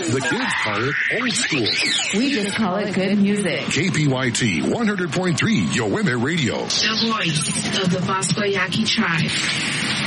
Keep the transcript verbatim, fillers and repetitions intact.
The kids call it old school. We just call it good music. K P Y T one hundred point three, Yoweme Radio. The voice of the Bosco Yaqui tribe.